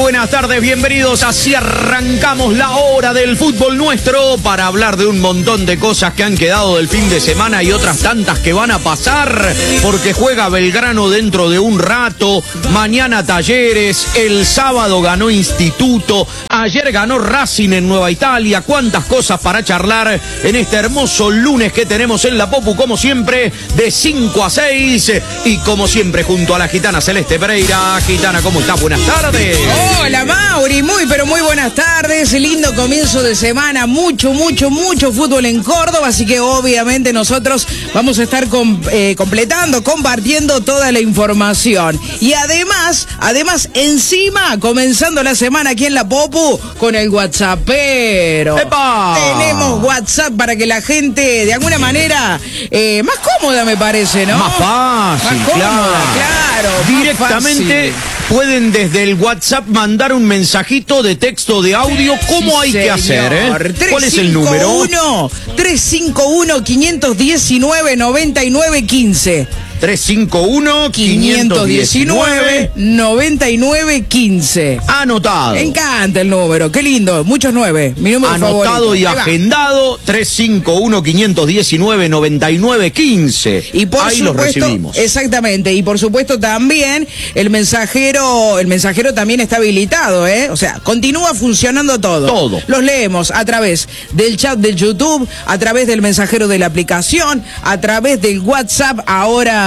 buenas tardes, bienvenidos. Así arrancamos la hora del fútbol nuestro para hablar de un montón de cosas que han quedado del fin de semana y otras tantas que van a pasar, porque juega Belgrano dentro de un rato, mañana Talleres, el sábado ganó Instituto, ayer ganó Racing en Nueva Italia. Cuántas cosas para charlar en este hermoso lunes que tenemos en la Popu, como siempre, de 5 a 6 y como siempre junto a la gitana Celeste Pereira. Gitana, ¿cómo estás? Buenas tardes. Hola Mauri, muy pero muy buenas tardes, lindo comienzo de semana, mucho fútbol en Córdoba, así que obviamente nosotros vamos a estar completando, compartiendo toda la información. Y además, encima, comenzando la semana aquí en la Popu con el WhatsAppero. ¡Epa! Tenemos WhatsApp para que la gente, de alguna manera, más cómoda me parece, ¿no? Más fácil, más cómoda, claro. Directamente pueden desde el WhatsApp mandar un mensajito de texto, de audio. ¿Cómo sí, hay que hacer? ¿Cuál es el número? 351-519-9915. 351-519-9915. Anotado. Me encanta el número, qué lindo, muchos 9, mi número favorito. Anotado y agendado, 351-519-9915. Y por ahí supuesto, los recibimos. Exactamente, y por supuesto también el mensajero también está habilitado, o sea, continúa funcionando todo. Todo. Los leemos a través del chat del YouTube, a través del mensajero de la aplicación, a través del WhatsApp, ahora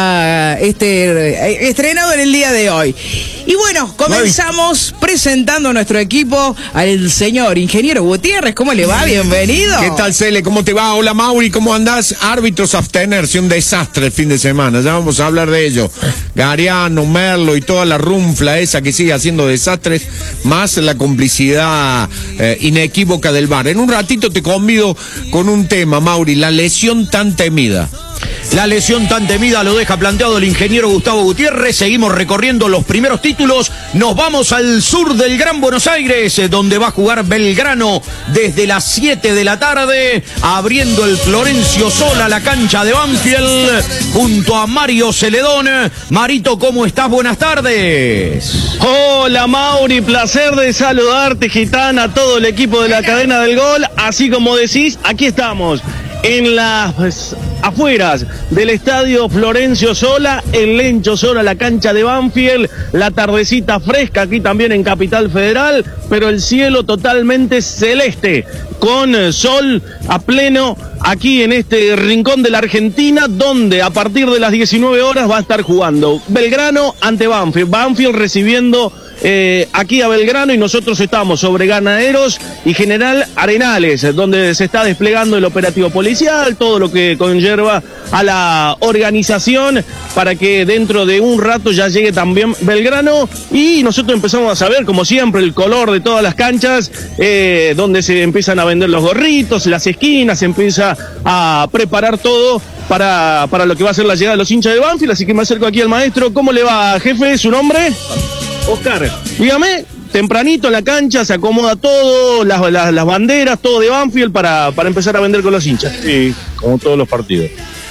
estrenado en el día de hoy. Y bueno, comenzamos presentando a nuestro equipo, al señor ingeniero Gutiérrez. ¿Cómo le va? Bienvenido. ¿Qué tal, Cele? ¿Cómo te va? Hola, Mauri, ¿cómo andás? Árbitros abstenerse, un desastre el fin de semana, ya vamos a hablar de ello. Gariano, Merlo y toda la runfla esa que sigue haciendo desastres, más la complicidad inequívoca del VAR. En un ratito te convido con un tema, Mauri, la lesión tan temida. La lesión tan temida lo deja planteado el ingeniero Gustavo Gutiérrez. Seguimos recorriendo los primeros títulos. Nos vamos al sur del Gran Buenos Aires, donde va a jugar Belgrano desde las 7 de la tarde, abriendo el Florencio Sola la cancha de Banfield, junto a Mario Celedón. Marito, ¿cómo estás? Buenas tardes. Hola Mauri, placer de saludarte, gitana, a todo el equipo de la cadena del gol. Así como decís, aquí estamos en las afueras del estadio Florencio Sola, el Lencho Sola, la cancha de Banfield, la tardecita fresca aquí también en Capital Federal, pero el cielo totalmente celeste, con sol a pleno aquí en este rincón de la Argentina, donde a partir de las 19 horas va a estar jugando Belgrano ante Banfield, Banfield recibiendo aquí a Belgrano, y nosotros estamos sobre Ganaderos y General Arenales, donde se está desplegando el operativo policial, todo lo que conlleva a la organización para que dentro de un rato ya llegue también Belgrano, y nosotros empezamos a saber, como siempre, el color de todas las canchas, donde se empiezan a vender los gorritos, las esquinas, se empieza a preparar todo para lo que va a ser la llegada de los hinchas de Banfield. Así que me acerco aquí al maestro. ¿Cómo le va, jefe? ¿Su nombre? Oscar. Dígame, tempranito en la cancha, se acomoda todo, las banderas, todo de Banfield para empezar a vender con los hinchas. Sí, como todos los partidos.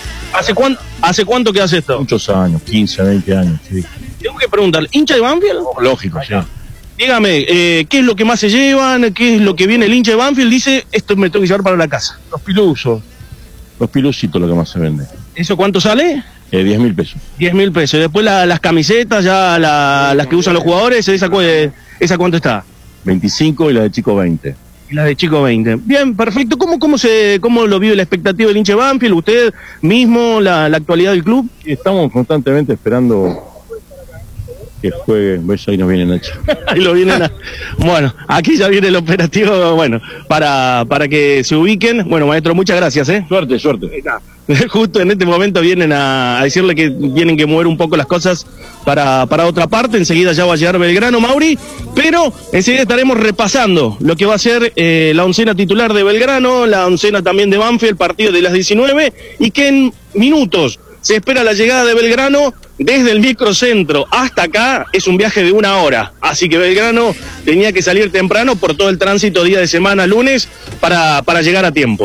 ¿Hace cuánto que hace esto? Muchos años, 15, 20 años, sí. Tengo que preguntar, ¿hincha de Banfield? Lógico, sí. Dígame, ¿qué es lo que más se llevan? ¿Qué es lo que viene el hincha de Banfield? Dice, esto me tengo que llevar para la casa. Los pilusitos lo que más se vende. ¿Eso cuánto sale? 10.000 pesos. 10.000 pesos. Después las camisetas, ya las que usan los jugadores, ¿esa cuánto está? 25 y la de chico 20. Y la de chico 20. Bien, perfecto. ¿Cómo lo vive la expectativa del hincha de Banfield? ¿Usted mismo, la actualidad del club? Estamos constantemente esperando que juegue. ¿Ves? Ahí nos viene Nacho. Ahí lo vienen Bueno, aquí ya viene el operativo, bueno, para que se ubiquen. Bueno, maestro, muchas gracias, Suerte. Justo en este momento vienen a decirle que tienen que mover un poco las cosas para otra parte. Enseguida ya va a llegar Belgrano, Mauri, pero enseguida estaremos repasando lo que va a ser la oncena titular de Belgrano, la oncena también de Banfield, partido de las 19, y que en minutos se espera la llegada de Belgrano. Desde el microcentro hasta acá es un viaje de 1 hora, así que Belgrano tenía que salir temprano por todo el tránsito día de semana, lunes, para llegar a tiempo.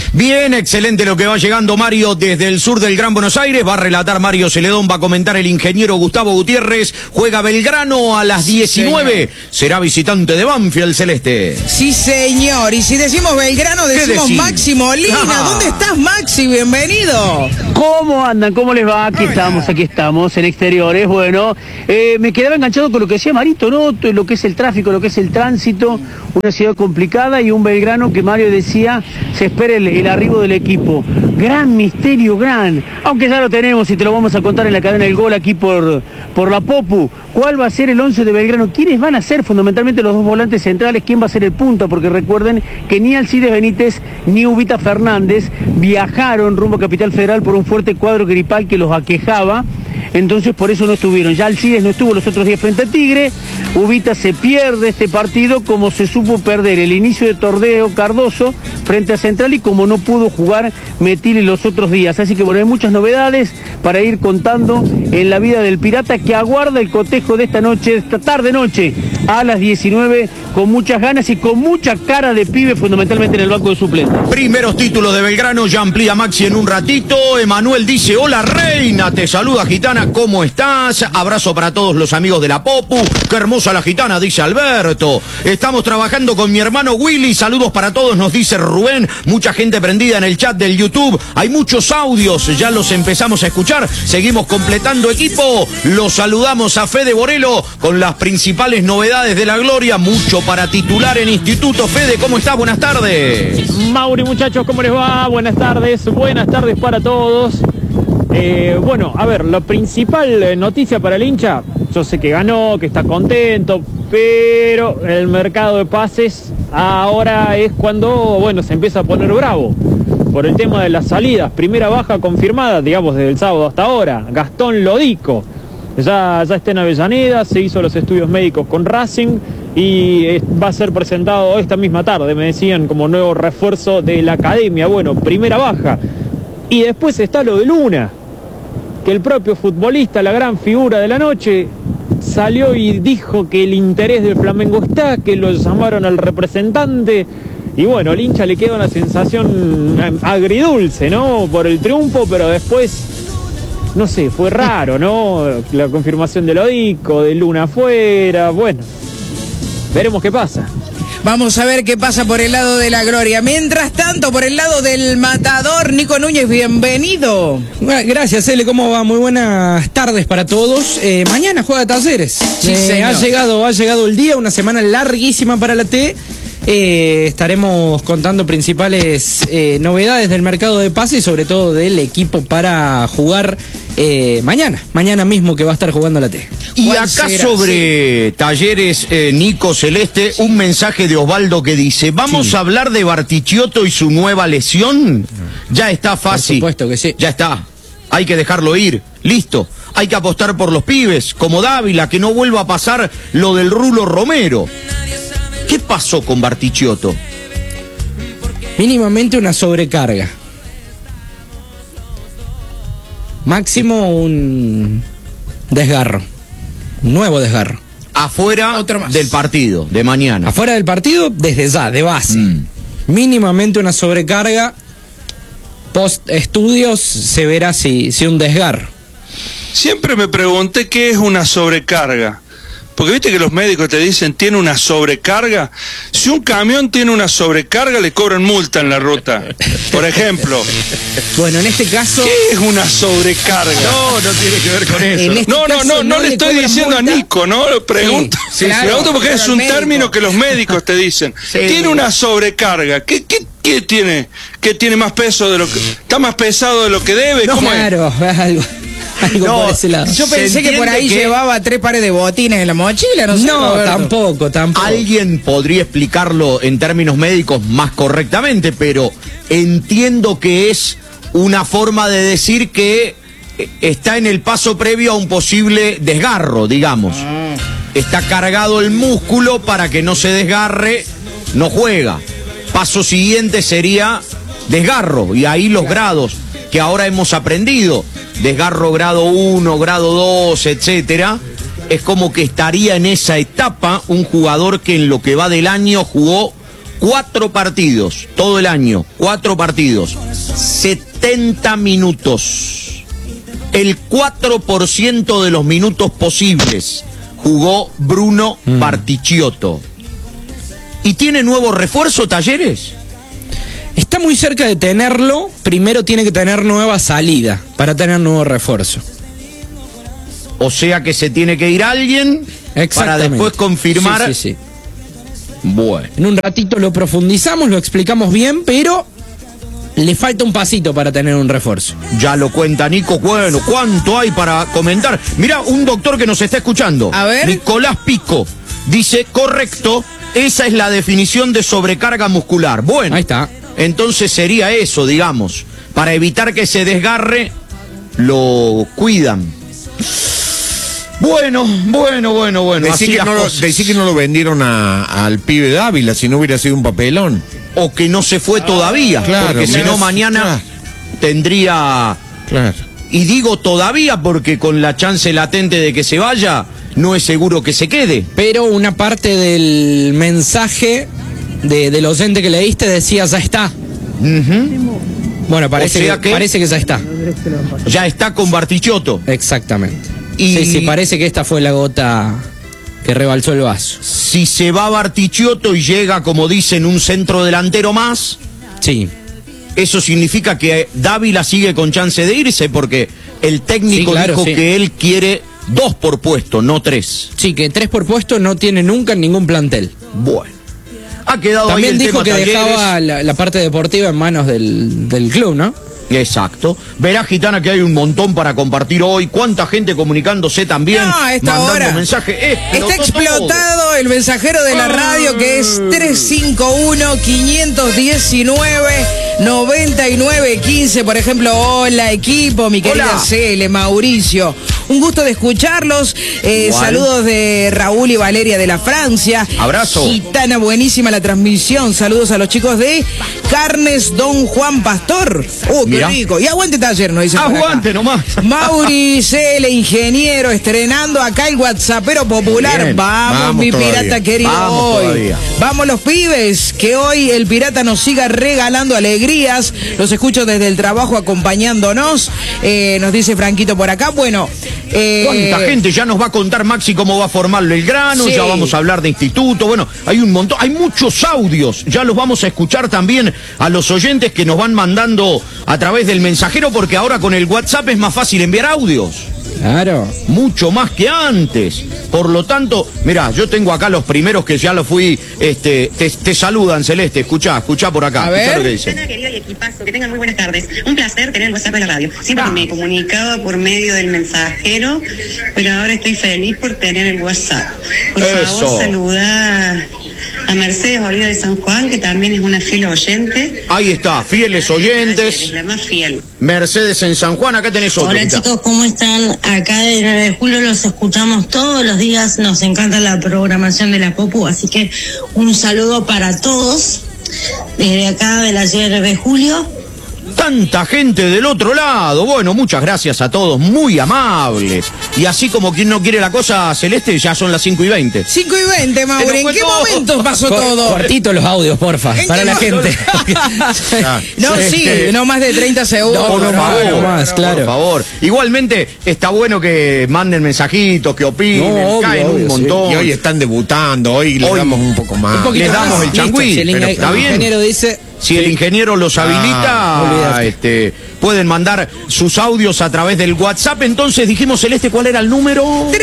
Bien, excelente lo que va llegando Mario desde el sur del Gran Buenos Aires. Va a relatar Mario Celedón, va a comentar el ingeniero Gustavo Gutiérrez. Juega Belgrano a las 19. Señor. Será visitante de Banfield Celeste. Sí, señor. Y si decimos Belgrano, decimos decís? Maxi Molina. ¿Dónde estás, Maxi? Bienvenido. ¿Cómo andan? ¿Cómo les va? Aquí estamos, en exteriores. Bueno, me quedaba enganchado con lo que decía Marito, ¿no? Lo que es el tráfico, lo que es el tránsito, una ciudad complicada y un Belgrano que Mario decía, se espera el arribo del equipo. Gran misterio, aunque ya lo tenemos y te lo vamos a contar en la cadena del gol aquí por la Popu. ¿Cuál va a ser el 11 de Belgrano? ¿Quiénes van a ser fundamentalmente los dos volantes centrales? ¿Quién va a ser el punta? Porque recuerden que ni Alcides Benítez ni Ubita Fernández viajaron rumbo a Capital Federal por un fuerte cuadro gripal que los aquejaba. Entonces por eso no estuvieron. Ya Alcides no estuvo los otros días frente a Tigre. Ubita se pierde este partido como se supo perder el inicio de torneo Cardoso frente a Central y como no pudo jugar Metili los otros días. Así que bueno, hay muchas novedades para ir contando en la vida del Pirata que aguarda el cotejo de esta noche, esta tarde-noche a las 19 con muchas ganas y con mucha cara de pibe fundamentalmente en el banco de suplentes. Primeros títulos de Belgrano, ya amplía Maxi en un ratito. Emanuel dice, hola Reina, te saluda Gitana, ¿cómo estás? Abrazo para todos los amigos de la Popu. Qué hermosa la Gitana, dice Alberto. Estamos trabajando con mi hermano Willy, saludos para todos, nos dice Rubén. Mucha gente prendida en el chat del YouTube. Hay muchos audios, ya los empezamos a escuchar. Seguimos completando equipo. Los saludamos a Fede Borelo con las principales novedades de la gloria. Mucho para titular en Instituto. Fede, ¿cómo estás? Buenas tardes. Mauri, muchachos, ¿cómo les va? Buenas tardes para todos. Bueno, a ver, la principal noticia para el hincha, yo sé que ganó, que está contento, pero el mercado de pases ahora es cuando, bueno, se empieza a poner bravo por el tema de las salidas. Primera baja confirmada, digamos, desde el sábado hasta ahora, Gastón Lodico. Ya está en Avellaneda, se hizo los estudios médicos con Racing y va a ser presentado esta misma tarde, me decían, como nuevo refuerzo de la academia. Bueno, primera baja. Y después está lo de Luna, que el propio futbolista, la gran figura de la noche, salió y dijo que el interés del Flamengo está, que lo llamaron al representante. Y bueno, al hincha le queda una sensación agridulce, ¿no? Por el triunfo, pero después, no sé, fue raro, ¿no? La confirmación de Lodico, de Luna afuera, bueno, veremos qué pasa. Vamos a ver qué pasa por el lado de la gloria. Mientras tanto, por el lado del matador, Nico Núñez, bienvenido. Gracias, Ele, ¿cómo va? Muy buenas tardes para todos. Mañana juega Talleres. Sí, ha llegado el día, una semana larguísima para la T. Estaremos contando principales novedades del mercado de pase y sobre todo del equipo para jugar mañana mismo que va a estar jugando la T. Y acá sobre Talleres, Nico Celeste, un mensaje de Osvaldo que dice, ¿vamos a hablar de Bartichotto y su nueva lesión? Ya está fácil. Por supuesto que sí. Ya está. Hay que dejarlo ir. Listo. Hay que apostar por los pibes, como Dávila, que no vuelva a pasar lo del Rulo Romero. ¿Qué pasó con Bartichotto? Mínimamente una sobrecarga. Máximo un desgarro. Un nuevo desgarro. Afuera del partido de mañana. Afuera del partido, desde ya, de base. Mínimamente una sobrecarga. Post estudios se verá si un desgarro. Siempre me pregunté qué es una sobrecarga. Porque viste que los médicos te dicen, tiene una sobrecarga. Si un camión tiene una sobrecarga, le cobran multa en la ruta. Por ejemplo. Bueno, en este caso... ¿Qué es una sobrecarga? No tiene que ver con eso. Este No le estoy diciendo multa a Nico, ¿no? Lo pregunto. Sí, claro, pregunto porque es un término que los médicos te dicen. Sí. Tiene una sobrecarga. ¿Qué tiene? ¿Qué tiene más peso de lo que... ¿Está más pesado de lo que debe? ¿Cómo claro, algo por ese lado. Yo pensé que por ahí llevaba 3 pares de botines en la mochila, no sé. No, tampoco. Alguien podría explicarlo en términos médicos más correctamente, pero entiendo que es una forma de decir que está en el paso previo a un posible desgarro, digamos. Está cargado el músculo para que no se desgarre, no juega. Paso siguiente sería desgarro, y ahí los grados que ahora hemos aprendido, desgarro grado 1, grado 2, etcétera, es como que estaría en esa etapa un jugador que en lo que va del año jugó 4 partidos, todo el año, 4 partidos, 70 minutos. El 4% de los minutos posibles jugó Bruno Bartichotto. ¿Y tiene nuevo refuerzo, Talleres? Está muy cerca de tenerlo, primero tiene que tener nueva salida para tener nuevo refuerzo. O sea que se tiene que ir alguien para después confirmar. Sí. Bueno. En un ratito lo profundizamos, lo explicamos bien, pero le falta un pasito para tener un refuerzo. Ya lo cuenta Nico. Bueno, ¿cuánto hay para comentar? Mirá, un doctor que nos está escuchando. A ver. Nicolás Pico dice, correcto, esa es la definición de sobrecarga muscular. Bueno, ahí está. Entonces sería eso, digamos. Para evitar que se desgarre, lo cuidan. Bueno. Decí que no lo vendieron al pibe Dávila, si no hubiera sido un papelón. O que no se fue todavía, claro, porque si no mañana tendría... Claro. Y digo todavía porque con la chance latente de que se vaya, no es seguro que se quede. Pero una parte del mensaje del oyente que leíste decía, ya está. Bueno, parece que ya está. Ya está con Bartichotto. Exactamente. Y sí, parece que esta fue la gota que rebalsó el vaso. Si se va Bartichotto y llega, como dicen, un centro delantero más, sí, eso significa que Dávila sigue con chance de irse, porque el técnico dijo que él quiere 2 por puesto, no 3. Sí, que 3 por puesto no tiene nunca en ningún plantel. Bueno. Ha quedado también ahí el dijo tema que Talleres. dejaba la parte deportiva en manos del club, ¿no? Exacto. Verá, Gitana, que hay un montón para compartir hoy. ¿Cuánta gente comunicándose también? No, a esta mandando hora mensajes. está explotado el mensajero de la radio, que es 351-519-9915. Por ejemplo, hola equipo, mi querida Cele, Mauricio. Un gusto de escucharlos. Saludos de Raúl y Valeria de la Francia. Abrazo. Gitana, buenísima la transmisión. Saludos a los chicos de Carnes Don Juan Pastor. Qué rico. Y aguante Taller, nos dice. Aguante nomás. Mauri Cele, ingeniero, estrenando acá el WhatsAppero popular. Bien. Vamos mi todavía. pirata querido. Vamos hoy. Todavía. Vamos los pibes, que hoy el pirata nos siga regalando alegrías. Los escucho desde el trabajo acompañándonos. Nos dice Franquito por acá. Bueno. ¿Cuánta gente? Ya nos va a contar Maxi cómo va a formarlo el grano, sí. Ya vamos a hablar de instituto, bueno, hay un montón, hay muchos audios, ya los vamos a escuchar también a los oyentes que nos van mandando a través del mensajero, porque ahora con el WhatsApp es más fácil enviar audios. Claro. Mucho más que antes. Por lo tanto, mirá, yo tengo acá los primeros que ya los fui, te saludan, Celeste, escuchá por acá. A ver. Escuchá lo que dice. Querido y equipazo, que tengan muy buenas tardes. Un placer tener el WhatsApp de la radio. Siempre me comunicaba por medio del mensajero, pero ahora estoy feliz por tener el WhatsApp. Por favor, saluda a Mercedes Olivia de San Juan, que también es una fiel oyente. Ahí está, fieles oyentes. Es la más fiel. Mercedes en San Juan, acá tenés otro. Hola chicos, ¿cómo están? Acá de 9 de julio los escuchamos todos los días, nos encanta la programación de la Popu, así que un saludo para todos desde acá de la ciudad de 9 de julio. Tanta gente del otro lado. Bueno, muchas gracias a todos, muy amables. Y así como quien no quiere la cosa, Celeste, ya son las 5:20. 5:20, Mauri. ¿En qué momento pasó todo? Cortito los audios, porfa, para la gente. No más de 30 segundos. Por favor, más, claro. Por favor. Igualmente, está bueno que manden mensajitos, que opinen, caen un montón. Sí. Y hoy están debutando, hoy les damos un poco más. Les damos el changüí. Si el ingeniero dice... Si el ingeniero los habilita, pueden mandar sus audios a través del WhatsApp. Entonces dijimos, Celeste, ¿cuál era el número?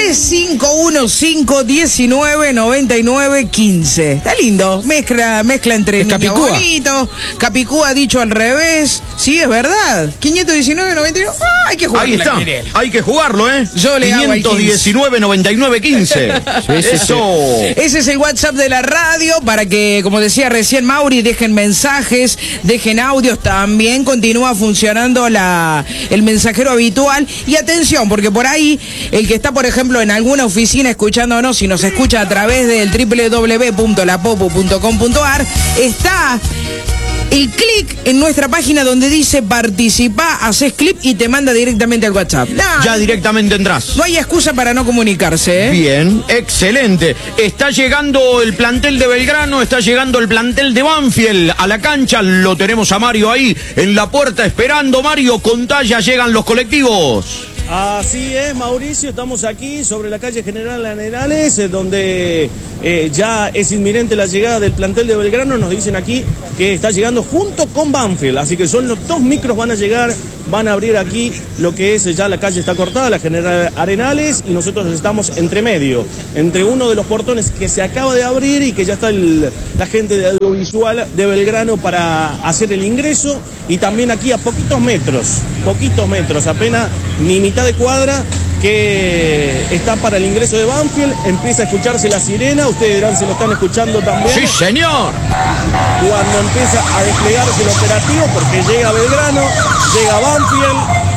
351-519-9915. Está lindo, mezcla entre Capicúa. bonito, Capicúa dicho al revés. Sí, es verdad. 519-99. Hay que jugar. Ahí está, hay que jugarlo, ¿eh? Yo le hago el 519-9915. Eso. Ese es el WhatsApp de la radio para que, como decía recién Mauri, dejen mensajes, dejen audios. También continúa funcionando el mensajero habitual. Y atención, porque por ahí el que está, por ejemplo, en alguna oficina escuchándonos, si nos escucha a través del www.lapopu.com.ar, está el clic en nuestra página donde dice participá, haces clip y te manda directamente al WhatsApp. Ya directamente entras. No hay excusa para no comunicarse, ¿eh? Bien, excelente. Está llegando el plantel de Belgrano, está llegando el plantel de Banfield a la cancha. Lo tenemos a Mario ahí en la puerta esperando. Mario, contá, ya llegan los colectivos. Así es, Mauricio, estamos aquí sobre la calle General Arenales, donde ya es inminente la llegada del plantel de Belgrano. Nos dicen aquí que está llegando junto con Banfield, así que son los 2 micros van a llegar, van a abrir aquí lo que es ya la calle está cortada, la General Arenales, y nosotros estamos entre medio, entre uno de los portones que se acaba de abrir y que ya está la gente de audiovisual de Belgrano para hacer el ingreso, y también aquí a poquitos metros, apenas ni mitad de cuadra, que está para el ingreso de Banfield. Empieza a escucharse la sirena, ustedes dirán si lo están escuchando también. ¡Sí, señor! Cuando empieza a desplegarse el operativo, porque llega Belgrano, llega Banfield,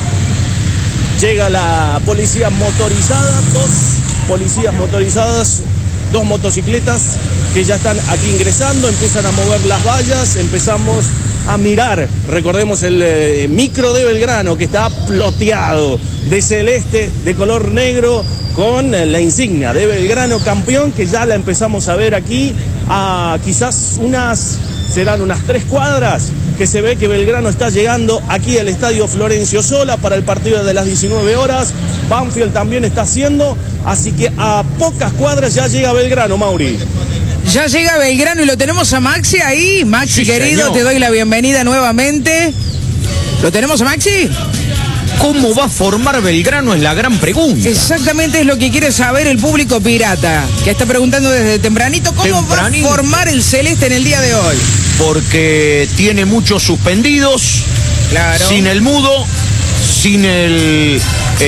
llega la policía motorizada, 2 policías motorizadas, 2 motocicletas que ya están aquí ingresando, empiezan a mover las vallas, empezamos a mirar, recordemos el micro de Belgrano que está ploteado de celeste, de color negro, con la insignia de Belgrano campeón, que ya la empezamos a ver aquí a quizás serán unas 3 cuadras, que se ve que Belgrano está llegando aquí al Estadio Florencio Sola para el partido de las 19 horas. Banfield también está haciendo, así que a pocas cuadras ya llega Belgrano, Mauri. Ya llega Belgrano y lo tenemos a Maxi ahí. Maxi, sí, querido, señor, te doy la bienvenida nuevamente. ¿Lo tenemos a Maxi? ¿Cómo va a formar Belgrano? Es la gran pregunta. Exactamente, es lo que quiere saber el público pirata, que está preguntando desde tempranito cómo va a formar el celeste en el día de hoy. Porque tiene muchos suspendidos, claro, sin el mudo, sin el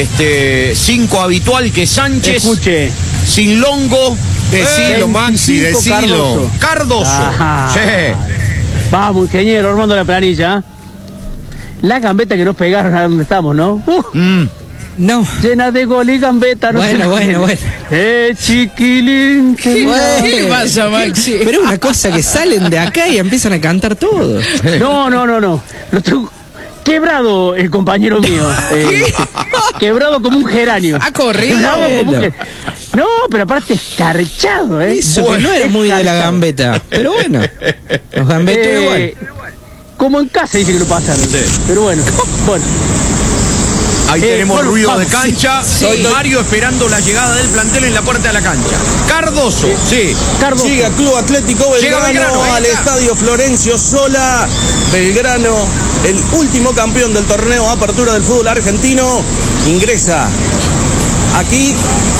5 habitual que es Sánchez, escuche, sin Longo. Decilo, Maxi, decilo. Cardoso. Sí. Vamos, ingeniero, armando la planilla. La gambeta que nos pegaron a donde estamos, ¿no? No. Llena de gol y gambeta. No bueno. Chiquilín. ¿Qué pasa, Maxi? Pero es una cosa que salen de acá y empiezan a cantar todo. No. Lo tengo quebrado el compañero mío. Quebrado como un geranio. Ha corrido. No, pero aparte escarchado, ¿eh? Eso bueno, que no era muy de la gambeta. Pero bueno, los gambetos igual. Como en casa dice que lo pasan. Sí. Pero bueno. Ahí tenemos ruido de cancha. Sí. Mario esperando la llegada del plantel en la puerta de la cancha. Cardoso, sí. Cardoso. Llega Club Atlético Belgrano al Estadio Florencio Sola. Belgrano, el último campeón del torneo Apertura del fútbol argentino, ingresa aquí.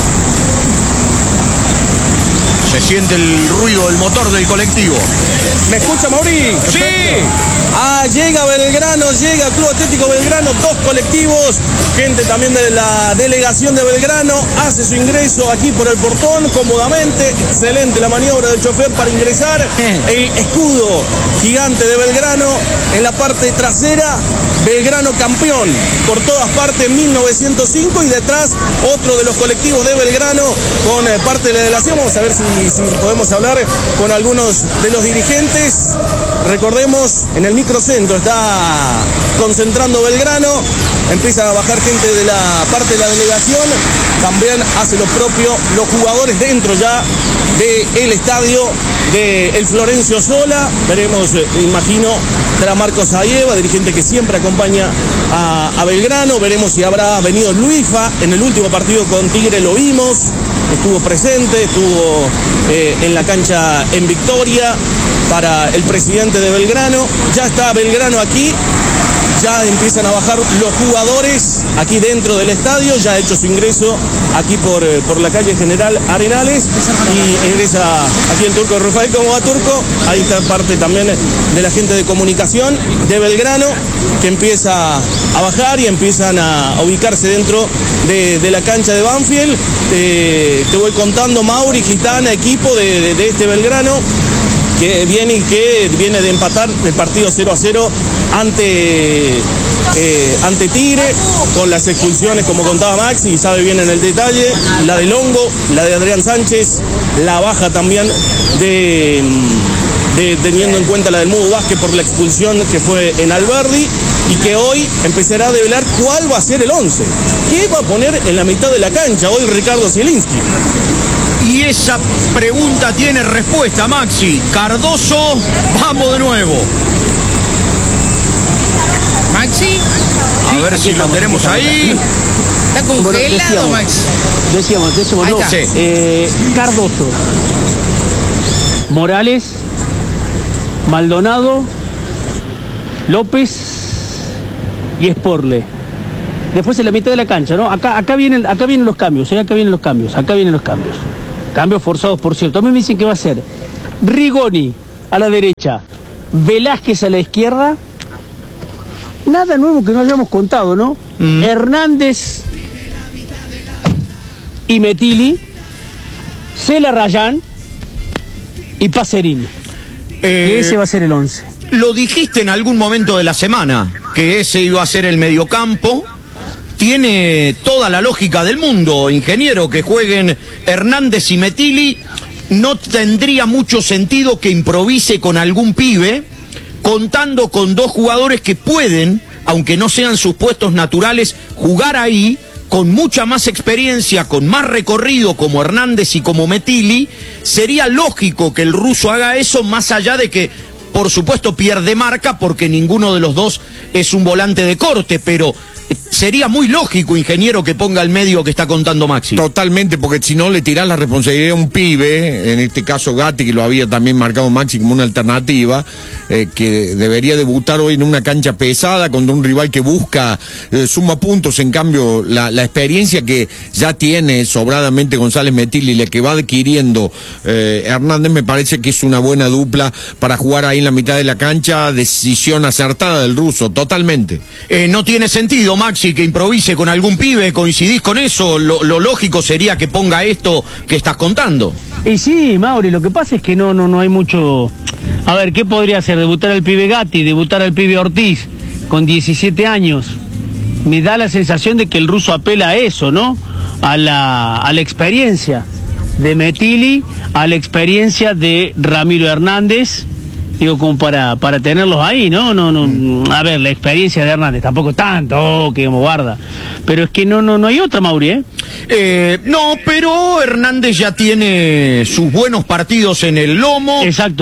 Se siente el ruido del motor del colectivo. ¿Me escucha, Mauri? Sí. Llega Belgrano, llega Club Atlético Belgrano, 2 colectivos, gente también de la delegación de Belgrano, hace su ingreso aquí por el portón cómodamente. Excelente la maniobra del chofer para ingresar. El escudo gigante de Belgrano en la parte trasera. Belgrano campeón por todas partes 1905, y detrás otro de los colectivos de Belgrano con parte de la delegación. Vamos a ver si podemos hablar con algunos de los dirigentes. Recordemos, en el microcentro está concentrando Belgrano, empieza a bajar gente de la parte de la delegación, también hace lo propio los jugadores dentro ya del estadio del Florencio Sola. Veremos, imagino, será Marcos Ayeva, dirigente que siempre acompaña a Belgrano. Veremos si habrá venido Luifa. En el último partido con Tigre lo vimos, estuvo presente, estuvo en la cancha en Victoria para el presidente de Belgrano. Ya está Belgrano aquí, ya empiezan a bajar los jugadores aquí dentro del estadio, ya ha hecho su ingreso aquí por la calle General Arenales, y ingresa aquí el Turco Rafael. ¿Cómo va, Turco? Ahí está parte también de la gente de comunicación de Belgrano, que empieza a bajar y empiezan a ubicarse dentro de la cancha de Banfield. Te voy contando, Mauri, Gitana, equipo de este Belgrano. que viene de empatar el partido 0-0 ante Tigre, con las expulsiones como contaba Maxi, y sabe bien en el detalle, la de Longo, la de Adrián Sánchez, la baja también teniendo en cuenta la del Mudo Vázquez por la expulsión que fue en Alberdi, y que hoy empezará a develar cuál va a ser el 11. ¿Qué va a poner en la mitad de la cancha hoy Ricardo Zielinski? Y esa pregunta tiene respuesta, Maxi. Cardoso, vamos de nuevo. Maxi. A ver si lo tenemos ahí. Está congelado, Maxi. Decíamos, no. Cardoso, Morales, Maldonado, López y Sporle. Después en la mitad de la cancha, ¿no? Acá vienen los cambios, acá vienen los cambios. Cambios forzados, por cierto. A mí me dicen que va a ser Rigoni a la derecha, Velázquez a la izquierda. Nada nuevo que no hayamos contado, ¿no? Hernández y Metilli, Cela Rayán y Pacerini. Ese va a ser el 11. Lo dijiste en algún momento de la semana, que ese iba a ser el mediocampo. Tiene toda la lógica del mundo, ingeniero, que jueguen Hernández y Metilli. No tendría mucho sentido que improvise con algún pibe, contando con dos jugadores que pueden, aunque no sean sus puestos naturales, jugar ahí, con mucha más experiencia, con más recorrido, como Hernández y como Metilli. Sería lógico que el ruso haga eso, más allá de que, por supuesto, pierde marca, porque ninguno de los dos es un volante de corte, pero sería muy lógico, ingeniero, que ponga el medio que está contando Maxi. Totalmente, porque si no le tirás la responsabilidad a un pibe, en este caso Gatti, que lo había también marcado Maxi como una alternativa, que debería debutar hoy en una cancha pesada contra un rival que busca, suma puntos. En cambio, la experiencia que ya tiene sobradamente González Metilli, la que va adquiriendo Hernández, me parece que es una buena dupla para jugar ahí en la mitad de la cancha. Decisión acertada del ruso, totalmente. No tiene sentido, Maxi, que improvise con algún pibe. ¿Coincidís con eso? Lo lógico sería que ponga esto que estás contando. Y sí, Mauri, lo que pasa es que no hay mucho. A ver, ¿qué podría hacer? Debutar al pibe Gatti, debutar al pibe Ortiz con 17 años. Me da la sensación de que el ruso apela a eso, ¿no? A la experiencia de Metilli, a la experiencia de Ramiro Hernández. Digo, como para tenerlos ahí, ¿no? A ver, la experiencia de Hernández tampoco es tanto, que como guarda. Pero es que no hay otra, Mauri, no, pero Hernández ya tiene sus buenos partidos en el lomo. Exacto.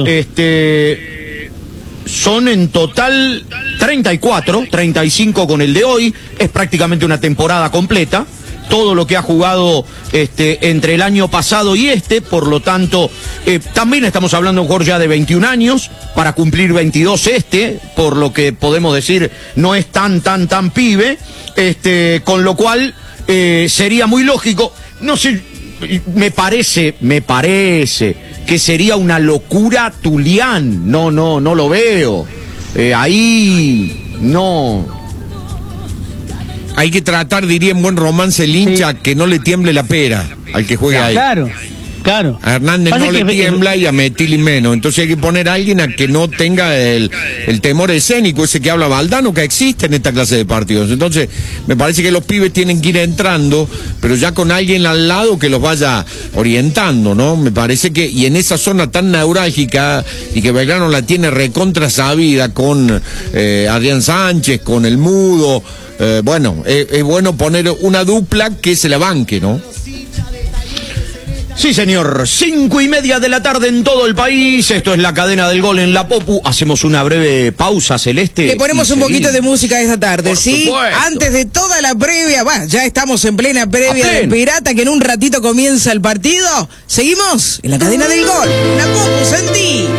Son en total 34, 35 con el de hoy. Es prácticamente una temporada completa. Todo lo que ha jugado entre el año pasado y por lo tanto, también estamos hablando de un jugador ya de 21 años, para cumplir 22 por lo que podemos decir, no es tan pibe, con lo cual sería muy lógico, no sé, me parece que sería una locura Tulián, no lo veo, ahí no. Hay que tratar, diría en buen romance el hincha, que no le tiemble la pera al que juegue ahí. Claro. A Hernández no le tiembla y a Metilli menos. Entonces hay que poner a alguien a que no tenga el temor escénico, ese que habla Valdano, que existe en esta clase de partidos. Entonces me parece que los pibes tienen que ir entrando, pero ya con alguien al lado que los vaya orientando, ¿no? Me parece que, y en esa zona tan neurálgica, y que Belgrano la tiene recontra sabida con Adrián Sánchez, con el Mudo. Bueno, es bueno poner una dupla que se la banque, ¿no? Sí, señor. 5:30 de la tarde en todo el país. Esto es la cadena del gol en la Popu. Hacemos una breve pausa, Celeste. Le ponemos un poquito de música esta tarde, ¿sí? Antes de toda la previa, ya estamos en plena previa del Pirata, que en un ratito comienza el partido. Seguimos en la cadena del gol. La Popu, sentí.